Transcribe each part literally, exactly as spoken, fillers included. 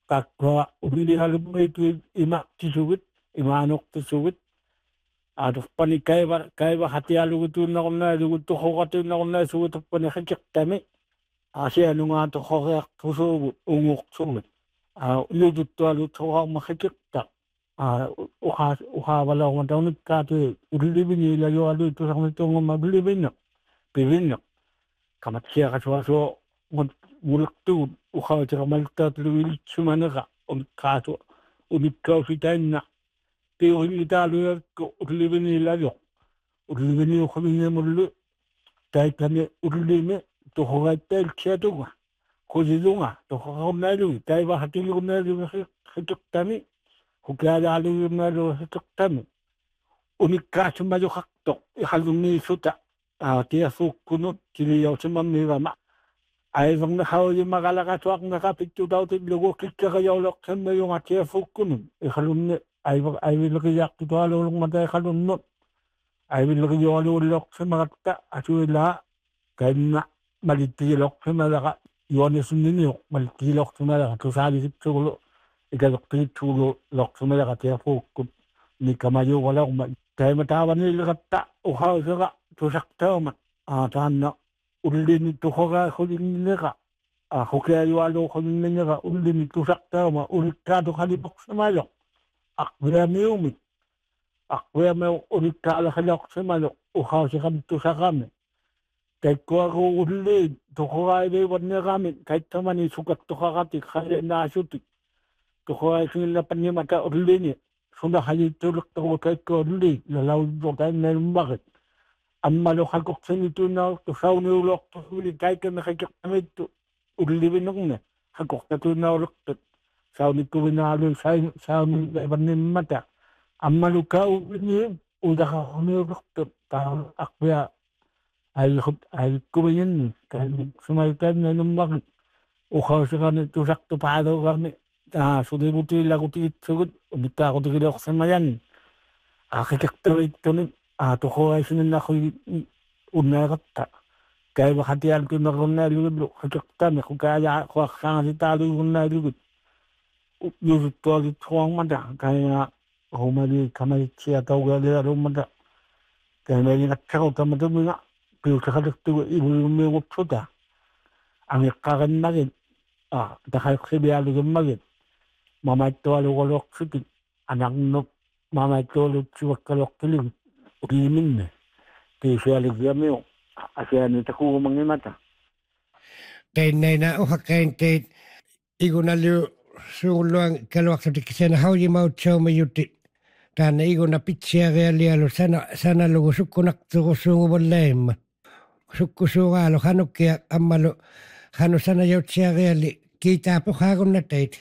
kakwa ubili halumai tu ima tisugit ima anok tisugit aduh pani kaiba kaiba hati alu tu na konna du tu khogatu na konna sugut pani khik tami asia nunga to khogak tusugu unguk sugut a uludu to alu thoga ma khik ta a uha uha wala on taun ka tu ubili bini la yo alu tu sang tu ngoma bili bini bini kamat sia ka so so ngon mulak tu uha tira malta tu wil chumanaka on ka tu umit ka fitanna te uli talu ko ulibini la yo ulibini ko mi mulu tai tane ulime to hoga tel kiatunga ko jidunga to hoga nalu tai ba hati lu nalu hituk tami ko kaya alu nalu hituk tami umit ka chuma jo hakto halungi suta a tia su kunu tili yo chuma mi ma ai vang na hau ji magala ka tuak na ka pitu dau ti logo kikka ka yo lok chen me yo ngatia fu kunu e halunni ai ai vil ke yak tu alo long mata khalun no ai vil ke yo alo lok sema ta achu la kaina maliti lok sema la yo ne sunni ni maliti lok sema la tu sa li tu lo e ga lok ti tu lo lok sema la ta fu ku ni kama yo wala ma tai ma ta ban ni la ta o ha ga tu sak ta ma a ta na ulli ni tu hoga khulin ni ga a khokya yo alo khulin ni ga ulli ni tu sak ta ma ul ka tu khali bok sema lo akbira miumi akbira me urita ala khalaq semalo u khawsi kham tu sagame kai ko ko ulle to khoai be wanne game kai tamani sukat to khagati khale na shuti to khoai sin la panni mata ulle ni sunda hali to luk to kai ko ulle la law do kai ne magat amma lo khakok sin tu na to sawni lok to uli kai kan khakok amit to ulle be ngne khakok tu na luk sao ni tu na lu sai sao ni ban ni mata amma lu ka u ni u da ha ni ruk ta akya ai khut ai ku yin ka sumai ka na num mak u kha sa ni tu sak tu pa do ga ni ta su de bu ti la ku ti su ni ta ku ti lo sa mayan a khik tu tu ni a to ho ai sin na khu u na ga ta kai ba khatian ku na na lu lu khik ta ni khu ka ya khu kha ni ta lu na lu yu to li thong ma da kai na ho ma li kamai chia tau ga le ro ma da kai na ni na ka ta ma du na pi ka ka tu i bu me wo phu da ang ka gan na ge a da khai khi bia lu ma ge ma mai to lu go lok su ti anang no ma mai to lu chu ka lok ti lu ri min ne ti sia li ga me a sia ni ta ku ma ngi ma ta kai nei na o ha kai te iguna lu suuluang kaluaksati kisena hauji mau choma yuti tana iguna pitsia realialo sana sana lugu sukkunak tugu sungu boleima sukku sugaalo hanukia ammalo hanu sana yautsia reali kita po hagonna teit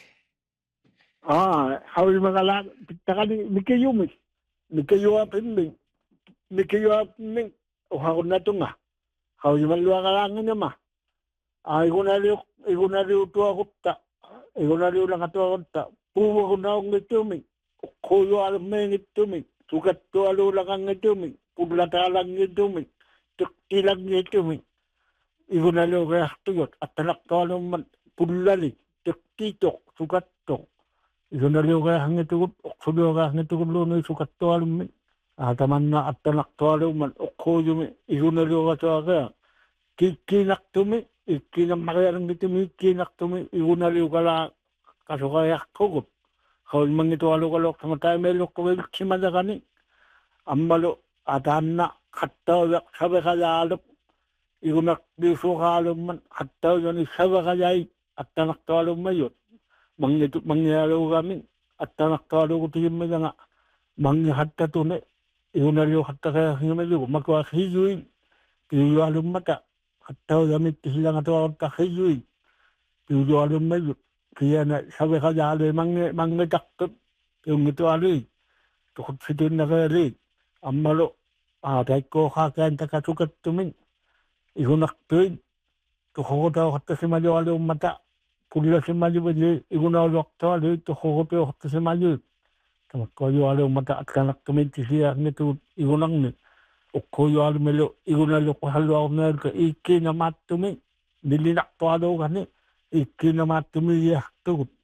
ah hauji magala takali mikeyumi mikeyua pindi mikeyua ning o hagonna tunga hauji malua galangina ma ai iguna lu iguna lu tua gupta iguna lu lang ato ta puwa kuna ngitumi koyo al me ngitumi sukat to alu lang ngitumi publata lang ngitumi tikti lang ngitumi iguna lu ga tuyot atalak to alu man pullali tikti to sukat to iguna lu ga ngitumi sudo ga ngitumi lu ni sukat to alu me ataman na atalak to alu man koyo me iguna lu ga to ga kikinak tumi ikinang makayarang dito mi kinak tumi iguna lu kala kasukaya kukup kawin mangito alu-alok sama tayo may lukwil chimada kani ammalo atan na kataw yak sabi kayalop igunak biso kalum man kataw yan sabi kayay at tanak talo mayot mangyito mangyalo kami at tanak talo kutin may nga mangyahatta tuni igunaryo hatta kaya himayo magwa hijuin piyo alum mata kataw yamit silang ato ka hijuin piyo alum mayot kaya na sabi kayalo mangya mangya takot yung ito alui tukot sitin na kaya ammalo atay ko kakain takasukat tumin igunak tuin tukotaw hatta si mayo alum mata pulila si mayo bali igunawak to alui tukotaw hatta si mayo kamakkoyo alum mata at kanak tumin tisiya nito igunang ni ukkoyo alum melo igunalo ko halo na ka iki na mat tumin nilinak to alo kani iki na mat tumin yak tukot